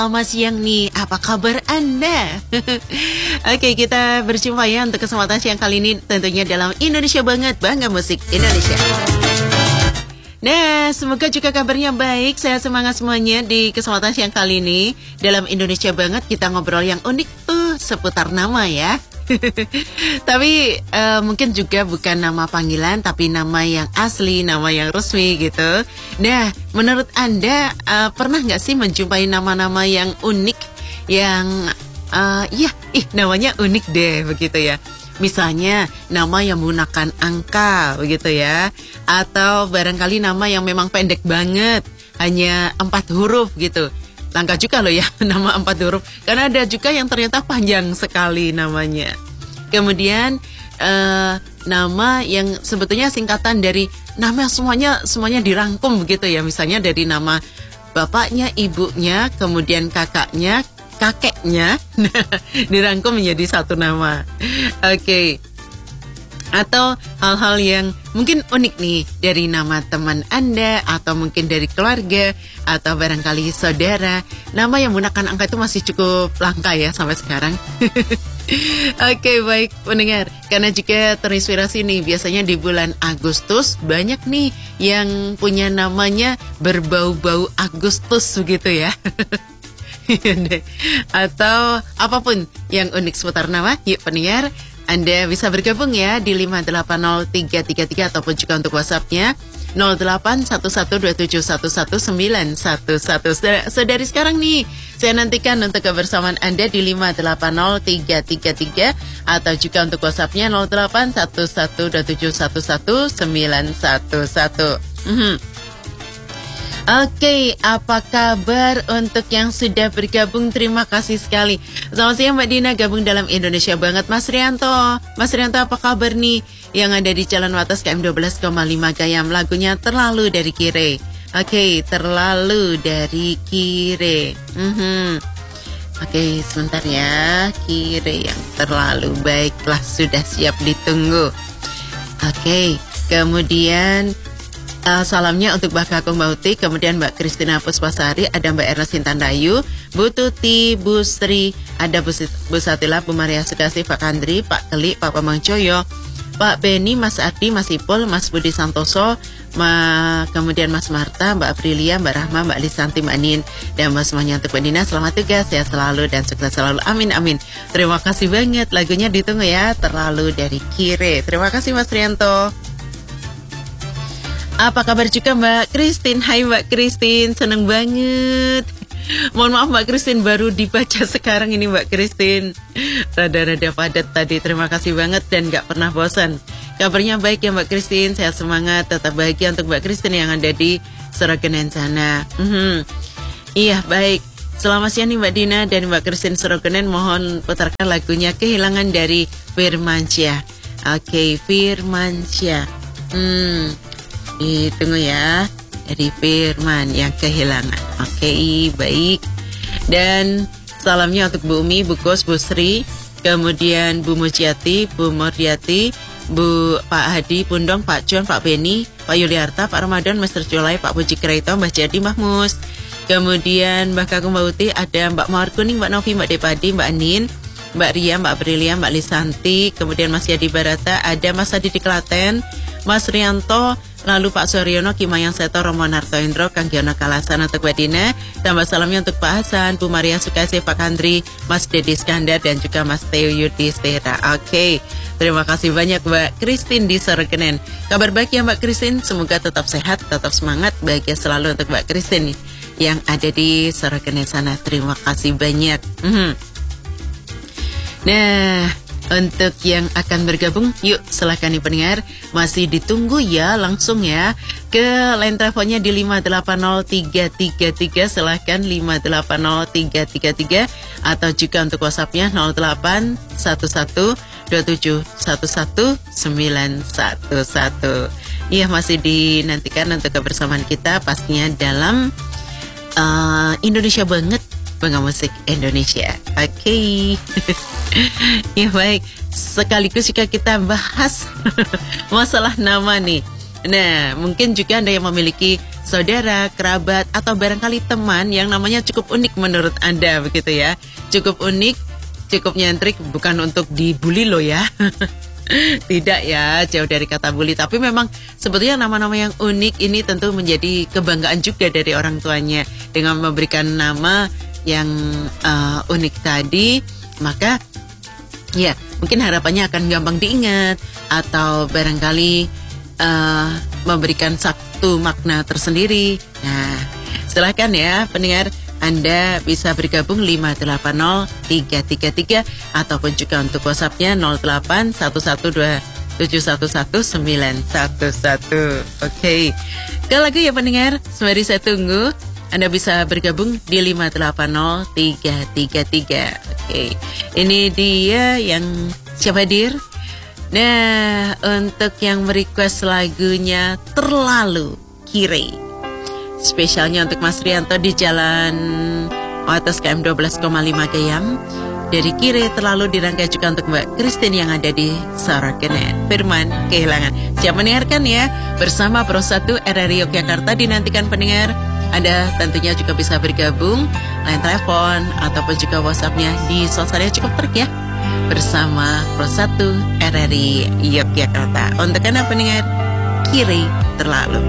Selamat siang nih, apa kabar Anda? Oke, kita berjumpa ya untuk kesempatan siang kali ini tentunya dalam Indonesia Banget, Bangga Musik Indonesia. Nah, semoga juga kabarnya baik, sehat semangat semuanya di kesempatan siang kali ini. Dalam Indonesia Banget kita ngobrol yang unik seputar nama ya. Tapi mungkin juga bukan nama panggilan, tapi nama yang asli, nama yang resmi gitu. Nah, menurut Anda pernah nggak sih menjumpai nama-nama yang unik, yang namanya unik deh begitu ya. Misalnya nama yang menggunakan angka begitu ya, atau barangkali nama yang memang pendek banget, hanya 4 huruf gitu. Langka juga loh ya nama 4 huruf, karena ada juga yang ternyata panjang sekali namanya. Kemudian nama yang sebetulnya singkatan dari nama semuanya dirangkum begitu ya. Misalnya dari nama bapaknya, ibunya, kemudian kakaknya, kakeknya, dirangkum menjadi satu nama. Oke. Atau hal-hal yang mungkin unik nih dari nama teman Anda, atau mungkin dari keluarga, atau barangkali saudara. Nama yang menggunakan angka itu masih cukup langka ya sampai sekarang. Oke, baik pendengar, karena juga terinspirasi nih, biasanya di bulan Agustus banyak nih yang punya namanya berbau-bau Agustus begitu ya. Atau apapun yang unik seputar nama, yuk pendengar, Anda bisa bergabung ya di 5803333 ataupun juga untuk WhatsApp-nya 0811271111. Dari sekarang nih, saya nantikan untuk kebersamaan Anda di 5803333 atau juga untuk WhatsApp-nya 0811271111. Oke, apa kabar untuk yang sudah bergabung? Terima kasih sekali. Selamat siang Mbak Dina, gabung dalam Indonesia Banget. Mas Rianto apa kabar nih? Yang ada di Jalan Wates KM 12,5 Gayam, lagunya Terlalu dari Kire. Oke, Terlalu dari Kire. Oke, sebentar ya. Kire yang Terlalu, baiklah, sudah siap ditunggu. Oke, kemudian salamnya untuk Mbak Kakung Bauti, kemudian Mbak Kristina Puspasari, ada Mbak Ernest Sintandayu, Bu Tuti, Bu Sri, ada Bu Satila, Bu Maria Sudasi, Pak Kandri, Pak Keli, Pak Pamang Coyo, Pak Beni, Mas Adi, Mas Ipul, Mas Budi Santoso, kemudian Mas Marta, Mbak Aprilia, Mbak Rahma, Mbak Lisanti, Mbak Nin, dan Mbak semuanya untuk Mbak Dina. Selamat tugas, sehat selalu dan sukses selalu. Amin, amin. Terima kasih banget, lagunya ditunggu ya, Terlalu dari Kire. Terima kasih Mas Rianto. Apa kabar juga Mbak Christine? Hai Mbak Christine, seneng banget. Mohon maaf Mbak Christine, baru dibaca sekarang ini Mbak Christine. Rada-rada padat tadi, terima kasih banget dan gak pernah bosan. Kabarnya baik ya Mbak Christine, sehat semangat, tetap bahagia untuk Mbak Christine yang ada di Sorogonen sana. Iya baik, selamat siang nih Mbak Dina dan Mbak Christine Sorogonen. Mohon putarkan lagunya Kehilangan dari Firmansyah. Oke, Firmansyah. Tunggu ya, dari Firman yang kehilangan. Oke, baik. Dan salamnya untuk Bu Umi, Bu Kos, Bu Sri, kemudian Bu Mujiati, Bu Moriati, Bu Pak Hadi, Pundong, Pak John, Pak Beni, Pak Yuliarta, Pak Ramadan, Mr. Jolai, Pak Puji Kreito, Mbak Jadi, Mahmus. Kemudian Mbak Kakung Bauti, ada Mbak Mawar Kuning, Mbak Novi, Mbak Depadi, Mbak Anin, Mbak Ria, Mbak Aprilia, Mbak Lisanti, kemudian Mas Yadi Barata, ada Mas Adi di Klaten, Mas Rianto, lalu Pak Suryono, Kimayang Seto, Romo Nartoindro, Kang Giono Kalasan untuk Mbak Dina, tambah salamnya untuk Pak Hasan, Bu Maria Sukasih, Pak Kandri, Mas Dedi Skandar, dan juga Mas Teo Yudhistira. Oke, terima kasih banyak Mbak Christine di Sorogonen. Kabar baik ya Mbak Christine, semoga tetap sehat, tetap semangat, bahagia selalu untuk Mbak Christine yang ada di Sorogonen sana. Terima kasih banyak. Nah, untuk yang akan bergabung, yuk silakan nih pendengar, masih ditunggu ya, langsung ya ke line teleponnya di 580333, silakan 580333, atau juga untuk WhatsAppnya 0811271111. Iya, masih dinantikan untuk kebersamaan kita pastinya dalam Indonesia Banget, Bangga Musik Indonesia. Oke. Ya baik, sekaligus jika kita bahas masalah nama nih. Nah, mungkin juga Anda yang memiliki saudara, kerabat, atau barangkali teman yang namanya cukup unik menurut Anda begitu ya. Cukup unik, cukup nyentrik, bukan untuk dibully loh ya. Tidak ya, jauh dari kata bully. Tapi memang sebetulnya nama-nama yang unik ini tentu menjadi kebanggaan juga dari orang tuanya. Dengan memberikan nama yang unik tadi, maka ya mungkin harapannya akan gampang diingat. Atau barangkali memberikan satu makna tersendiri. Nah, silahkan ya pendengar, Anda bisa bergabung 580-333 ataupun juga untuk WhatsApp-nya 08-112-711-911. Oke. Sekali lagi ya pendengar, sembari saya tunggu, Anda bisa bergabung di 580-333. Oke. Ini dia yang siapa hadir? Nah, untuk yang merequest lagunya Terlalu Kiri, spesialnya untuk Mas Rianto di Jalan Atas KM 12,5 Gayam. Dari Kiri Terlalu dirangkai juga untuk Mbak Christine yang ada di Sarakenet. Firman Kehilangan. Siap mendengarkan ya. Bersama Pro 1 RRI Yogyakarta dinantikan pendengar. Anda tentunya juga bisa bergabung line telepon ataupun juga WhatsApp-nya di sosialnya cukup terik ya. Bersama Pro 1 RRI Yogyakarta. Untuk Anda pendengar, Kiri Terlalu.